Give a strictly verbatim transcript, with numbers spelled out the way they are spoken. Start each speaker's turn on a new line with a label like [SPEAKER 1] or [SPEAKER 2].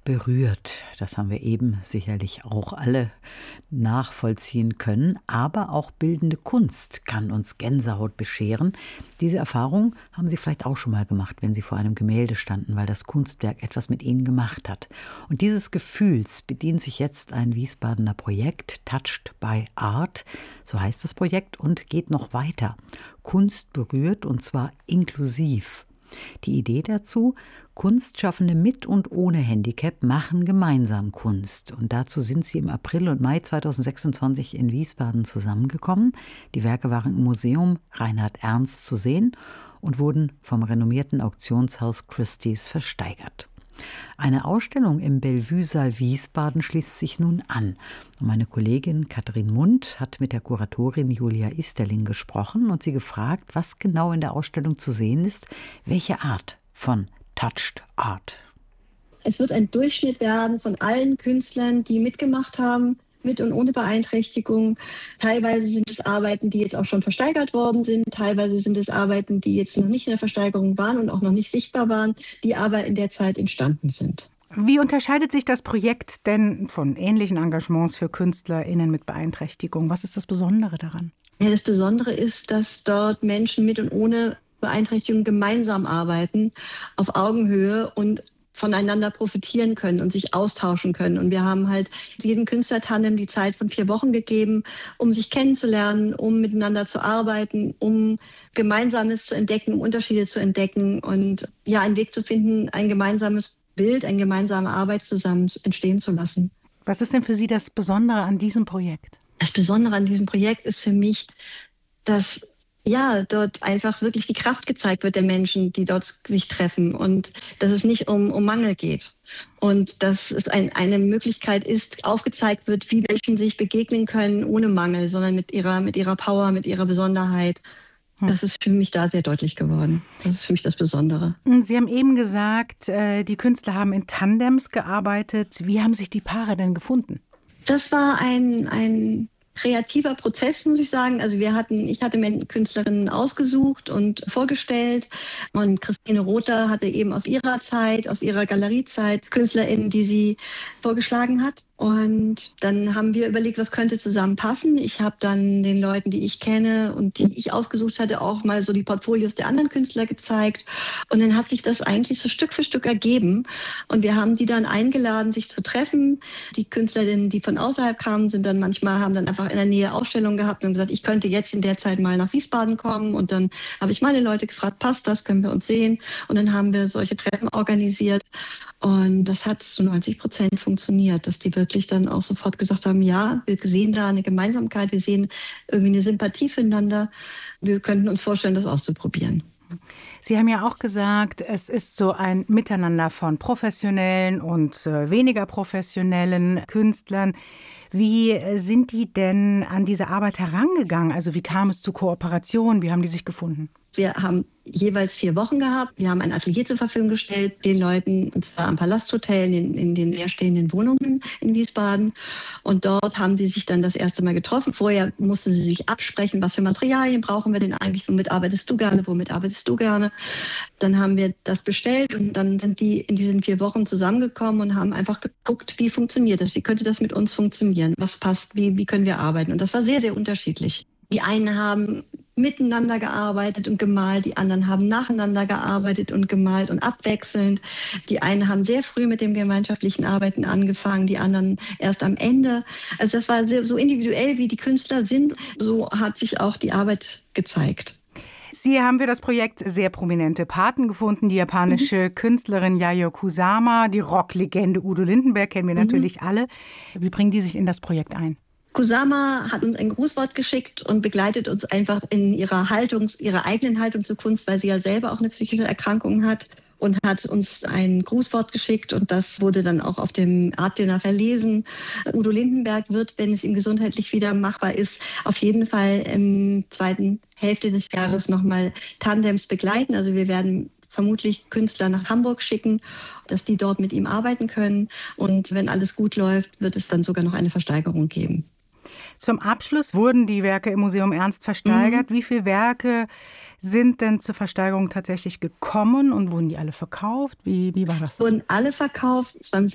[SPEAKER 1] berührt. Das haben wir eben sicherlich auch alle nachvollziehen können. Aber auch bildende Kunst kann uns Gänsehaut bescheren. Diese Erfahrung haben Sie vielleicht auch schon mal gemacht, wenn Sie vor einem Gemälde standen, weil das Kunstwerk etwas mit Ihnen gemacht hat. Und dieses Gefühls bedient sich jetzt ein Wiesbadener Projekt, Touched by Art, so heißt das Projekt, und geht noch weiter. Kunst berührt, und zwar inklusiv. Die Idee dazu: Kunstschaffende mit und ohne Handicap machen gemeinsam Kunst. Und dazu sind sie im April und Mai zweitausendsechsundzwanzig in Wiesbaden zusammengekommen. Die Werke waren im Museum Reinhard Ernst zu sehen und wurden vom renommierten Auktionshaus Christie's versteigert. Eine Ausstellung im Bellevue-Saal Wiesbaden schließt sich nun an. Und meine Kollegin Katrin Mund hat mit der Kuratorin Julia Isterling gesprochen und sie gefragt, was genau in der Ausstellung zu sehen ist, welche Art von Touched Art.
[SPEAKER 2] Es wird ein Durchschnitt werden von allen Künstlern, die mitgemacht haben, mit und ohne Beeinträchtigung. Teilweise sind es Arbeiten, die jetzt auch schon versteigert worden sind. Teilweise sind es Arbeiten, die jetzt noch nicht in der Versteigerung waren und auch noch nicht sichtbar waren, die aber in der Zeit entstanden sind.
[SPEAKER 3] Wie unterscheidet sich das Projekt denn von ähnlichen Engagements für KünstlerInnen mit Beeinträchtigung? Was ist das Besondere daran?
[SPEAKER 2] Ja, das Besondere ist, dass dort Menschen mit und ohne Beeinträchtigung gemeinsam arbeiten, auf Augenhöhe und voneinander profitieren können und sich austauschen können. Und wir haben halt jedem Künstlertandem die Zeit von vier Wochen gegeben, um sich kennenzulernen, um miteinander zu arbeiten, um Gemeinsames zu entdecken, um Unterschiede zu entdecken und ja, einen Weg zu finden, ein gemeinsames Bild, eine gemeinsame Arbeit zusammen entstehen zu lassen.
[SPEAKER 3] Was ist denn für Sie das Besondere an diesem Projekt?
[SPEAKER 2] Das Besondere an diesem Projekt ist für mich, dass ja, dort einfach wirklich die Kraft gezeigt wird der Menschen, die dort sich treffen und dass es nicht um, um Mangel geht und dass es ein, eine Möglichkeit ist, aufgezeigt wird, wie Menschen sich begegnen können ohne Mangel, sondern mit ihrer, mit ihrer Power, mit ihrer Besonderheit. Das ist für mich da sehr deutlich geworden. Das ist für mich das Besondere.
[SPEAKER 3] Sie haben eben gesagt, die Künstler haben in Tandems gearbeitet. Wie haben sich die Paare denn gefunden?
[SPEAKER 2] Das war ein... ein kreativer Prozess, muss ich sagen. Also wir hatten, ich hatte mir Künstlerinnen ausgesucht und vorgestellt und Christine Rother hatte eben aus ihrer Zeit, aus ihrer Galeriezeit KünstlerInnen, die sie vorgeschlagen hat. Und dann haben wir überlegt, was könnte zusammenpassen. Ich habe dann den Leuten, die ich kenne und die ich ausgesucht hatte, auch mal so die Portfolios der anderen Künstler gezeigt. Und dann hat sich das eigentlich so Stück für Stück ergeben. Und wir haben die dann eingeladen, sich zu treffen. Die Künstlerinnen, die von außerhalb kamen, sind dann manchmal, haben dann einfach in der Nähe Ausstellungen gehabt und gesagt, ich könnte jetzt in der Zeit mal nach Wiesbaden kommen. Und dann habe ich meine Leute gefragt, passt das, können wir uns sehen? Und dann haben wir solche Treffen organisiert. Und das hat zu neunzig Prozent funktioniert, dass die wirklich dann auch sofort gesagt haben, ja, wir sehen da eine Gemeinsamkeit, wir sehen irgendwie eine Sympathie füreinander. Wir könnten uns vorstellen, das auszuprobieren.
[SPEAKER 3] Sie haben ja auch gesagt, es ist so ein Miteinander von professionellen und weniger professionellen Künstlern. Wie sind die denn an diese Arbeit herangegangen? Also wie kam es zu Kooperation? Wie haben die sich gefunden?
[SPEAKER 2] Wir haben jeweils vier Wochen gehabt. Wir haben ein Atelier zur Verfügung gestellt, den Leuten, und zwar am Palasthotel, in, in den leerstehenden Wohnungen in Wiesbaden. Und dort haben sie sich dann das erste Mal getroffen. Vorher mussten sie sich absprechen, was für Materialien brauchen wir denn eigentlich, womit arbeitest du gerne, womit arbeitest du gerne. Dann haben wir das bestellt und dann sind die in diesen vier Wochen zusammengekommen und haben einfach geguckt, wie funktioniert das, wie könnte das mit uns funktionieren, was passt, wie, wie können wir arbeiten. Und das war sehr, sehr unterschiedlich. Die einen haben miteinander gearbeitet und gemalt, die anderen haben nacheinander gearbeitet und gemalt und abwechselnd. Die einen haben sehr früh mit dem gemeinschaftlichen Arbeiten angefangen, die anderen erst am Ende. Also das war sehr, so individuell, wie die Künstler sind, so hat sich auch die Arbeit gezeigt.
[SPEAKER 3] Sie haben für das Projekt sehr prominente Paten gefunden. Die japanische mhm. Künstlerin Yayoi Kusama, die Rocklegende Udo Lindenberg, kennen wir mhm. natürlich alle. Wie bringen die sich in das Projekt ein?
[SPEAKER 2] Kusama hat uns ein Grußwort geschickt und begleitet uns einfach in ihrer Haltung, ihrer eigenen Haltung zur Kunst, weil sie ja selber auch eine psychische Erkrankung hat und hat uns ein Grußwort geschickt und das wurde dann auch auf dem Art Dinner verlesen. Udo Lindenberg wird, wenn es ihm gesundheitlich wieder machbar ist, auf jeden Fall im zweiten Hälfte des Jahres nochmal Tandems begleiten. Also wir werden vermutlich Künstler nach Hamburg schicken, dass die dort mit ihm arbeiten können. Und wenn alles gut läuft, wird es dann sogar noch eine Versteigerung geben.
[SPEAKER 3] Zum Abschluss wurden die Werke im Museum Ernst versteigert. Mhm. Wie viele Werke sind denn zur Versteigerung tatsächlich gekommen und wurden die alle verkauft? Wie, wie war das?
[SPEAKER 2] Es wurden alle verkauft. Es waren